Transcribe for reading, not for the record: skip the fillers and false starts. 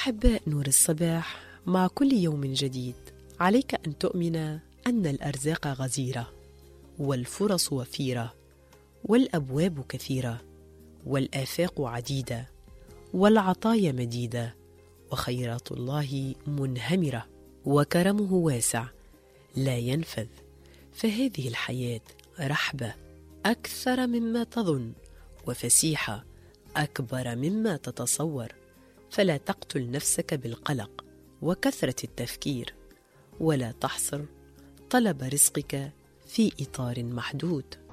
أحباء نور الصباح، مع كل يوم جديد عليك أن تؤمن أن الأرزاق غزيرة والفرص وفيرة والأبواب كثيرة والآفاق عديدة والعطايا مديدة وخيرات الله منهمرة وكرمه واسع لا ينفذ. فهذه الحياة رحبة أكثر مما تظن وفسيحة أكبر مما تتصور، فلا تقتل نفسك بالقلق وكثرة التفكير، ولا تحصر طلب رزقك في إطار محدود.